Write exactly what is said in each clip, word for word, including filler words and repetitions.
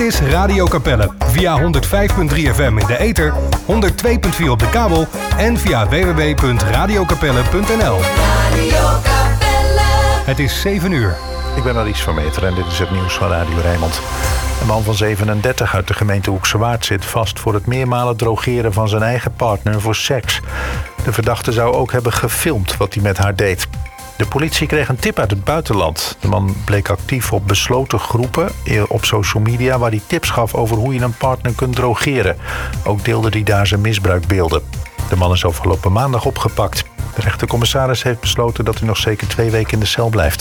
is Radio Capelle. Via honderd vijf komma drie F M in de ether, honderd twee komma vier op de kabel en via w w w punt radio capelle punt n l. Radio Capelle. Het is zeven uur. Ik ben Alice van Meter en dit is het nieuws van Radio Rijnmond. Een man van zevenendertig uit de gemeente Hoekse Waard zit vast voor het meermalen drogeren van zijn eigen partner voor seks. De verdachte zou ook hebben gefilmd wat hij met haar deed. De politie kreeg een tip uit het buitenland. De man bleek actief op besloten groepen op social media waar hij tips gaf over hoe je een partner kunt drogeren. Ook deelde hij daar zijn misbruikbeelden. De man is afgelopen maandag opgepakt. De rechtercommissaris heeft besloten dat hij nog zeker twee weken in de cel blijft.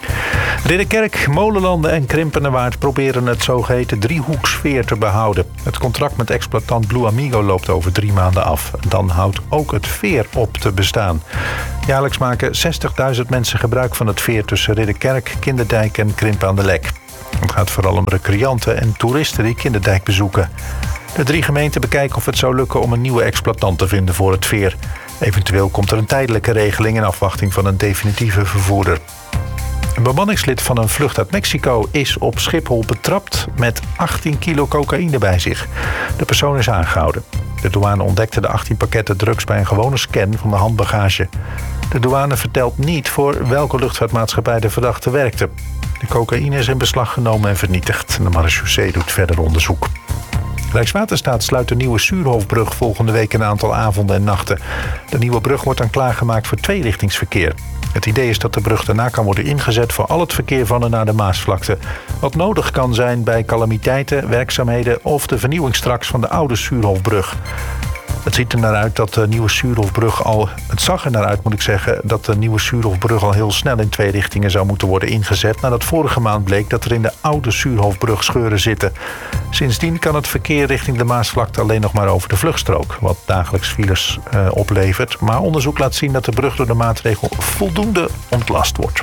Ridderkerk, Molenlanden en Krimpenerwaard proberen het zogeheten driehoeksveer te behouden. Het contract met exploitant Blue Amigo loopt over drie maanden af. Dan houdt ook het veer op te bestaan. Jaarlijks maken zestigduizend mensen gebruik van het veer tussen Ridderkerk, Kinderdijk en Krimpen aan de Lek. Het gaat vooral om recreanten en toeristen die Kinderdijk bezoeken. De drie gemeenten bekijken of het zou lukken om een nieuwe exploitant te vinden voor het veer. Eventueel komt er een tijdelijke regeling in afwachting van een definitieve vervoerder. Een bemanningslid van een vlucht uit Mexico is op Schiphol betrapt met achttien kilo cocaïne bij zich. De persoon is aangehouden. De douane ontdekte de achttien pakketten drugs bij een gewone scan van de handbagage. De douane vertelt niet voor welke luchtvaartmaatschappij de verdachte werkte. De cocaïne is in beslag genomen en vernietigd. De marechaussee doet verder onderzoek. Rijkswaterstaat sluit de nieuwe Suurhofbrug volgende week een aantal avonden en nachten. De nieuwe brug wordt dan klaargemaakt voor tweerichtingsverkeer. Het idee is dat de brug daarna kan worden ingezet voor al het verkeer van en naar de Maasvlakte. Wat nodig kan zijn bij calamiteiten, werkzaamheden of de vernieuwing straks van de oude Suurhofbrug. Het ziet er naar uit dat de nieuwe Suurhofbrug al... Het zag er naar uit, moet ik zeggen, dat de nieuwe Suurhofbrug al heel snel in twee richtingen zou moeten worden ingezet. Nadat vorige maand bleek dat er in de oude Suurhofbrug scheuren zitten. Sindsdien kan het verkeer richting de Maasvlakte alleen nog maar over de vluchtstrook. Wat dagelijks files uh, oplevert. Maar onderzoek laat zien dat de brug door de maatregel voldoende ontlast wordt.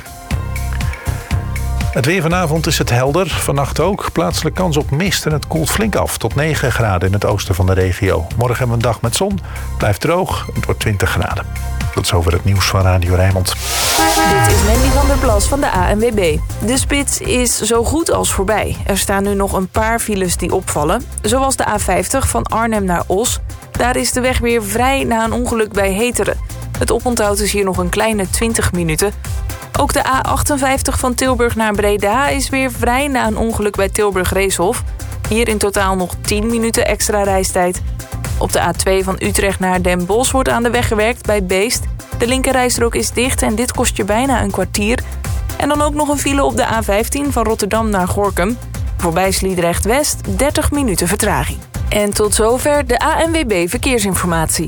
Het weer vanavond is het helder, vannacht ook. Plaatselijk kans op mist en het koelt flink af tot negen graden in het oosten van de regio. Morgen hebben we een dag met zon, blijft droog, het wordt twintig graden. Tot zover het nieuws van Radio Rijnmond. Dit is Mandy van der Plas van de A N W B. De spits is zo goed als voorbij. Er staan nu nog een paar files die opvallen. Zoals de A vijftig van Arnhem naar Os. Daar is de weg weer vrij na een ongeluk bij Heteren. Het oponthoud is hier nog een kleine twintig minuten. Ook de A achtenvijftig van Tilburg naar Breda is weer vrij na een ongeluk bij Tilburg-Reeshof. Hier in totaal nog tien minuten extra reistijd. Op de A twee van Utrecht naar Den Bosch wordt aan de weg gewerkt bij Beest. De linkerrijstrook is dicht en dit kost je bijna een kwartier. En dan ook nog een file op de A vijftien van Rotterdam naar Gorinchem. Voorbij Sliedrecht-West dertig minuten vertraging. En tot zover de A N W B Verkeersinformatie.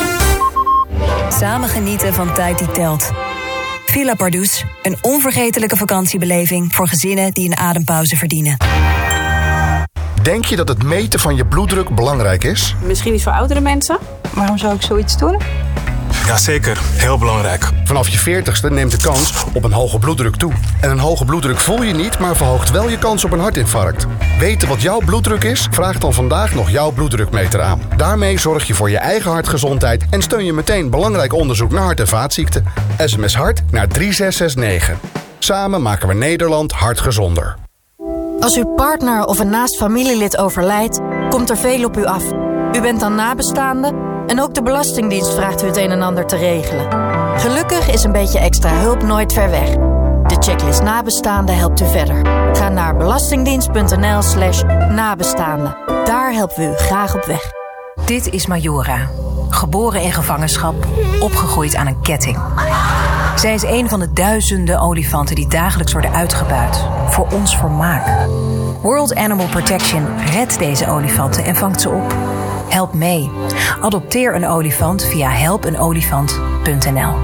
Samen genieten van tijd die telt. Villa Pardoes, een onvergetelijke vakantiebeleving voor gezinnen die een adempauze verdienen. Denk je dat het meten van je bloeddruk belangrijk is? Misschien niet voor oudere mensen. Waarom zou ik zoiets doen? Jazeker, heel belangrijk. Vanaf je veertigste neemt de kans op een hoge bloeddruk toe. En een hoge bloeddruk voel je niet, maar verhoogt wel je kans op een hartinfarct. Weten wat jouw bloeddruk is? Vraag dan vandaag nog jouw bloeddrukmeter aan. Daarmee zorg je voor je eigen hartgezondheid en steun je meteen belangrijk onderzoek naar hart- en vaatziekten. S M S hart naar drie zes zes negen. Samen maken we Nederland hartgezonder. Als uw partner of een naast familielid overlijdt, komt er veel op u af. U bent dan nabestaande en ook de Belastingdienst vraagt u het een en ander te regelen. Gelukkig is een beetje extra hulp nooit ver weg. De checklist nabestaande helpt u verder. Ga naar belastingdienst.nl slash nabestaande. Daar helpen we u graag op weg. Dit is Majora. Geboren in gevangenschap, opgegroeid aan een ketting. Zij is een van de duizenden olifanten die dagelijks worden uitgebuit. Voor ons vermaak. World Animal Protection redt deze olifanten en vangt ze op. Help mee. Adopteer een olifant via help een olifant punt n l.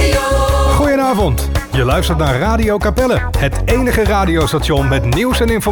Goedenavond. Je luistert naar Radio Capelle, het enige radiostation met nieuws en informatie.